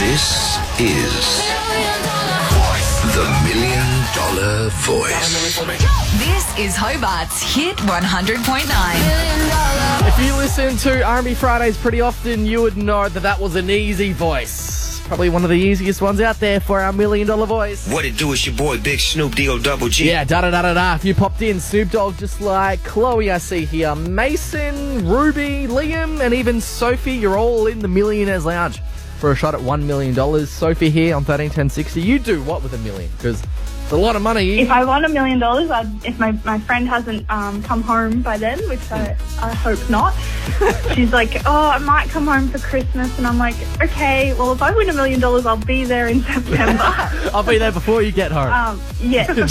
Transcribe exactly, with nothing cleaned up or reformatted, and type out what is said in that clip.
This is the Million Dollar Voice. This is Hobart's Hit one hundred point nine. If you listen to R and B Fridays pretty often, you would know that that was an easy voice. Probably one of the easiest ones out there for our Million Dollar Voice. What it do is your boy Big Snoop D O Double G. Yeah, da-da-da-da-da. If you popped in, Snoop Dogg, just like Chloe I see here, Mason, Ruby, Liam, and even Sophie, you're all in the Millionaires Lounge for a shot at one million dollars. Sophie here on thirteen ten sixty. You do what with a million? Because it's a lot of money. If I won a million dollars, I'd, if my, my friend hasn't um, come home by then, which I, I hope not, she's like, oh, I might come home for Christmas. And I'm like, okay, well, if I win a million dollars, I'll be there in September. I'll be there before you get home. Um, yeah.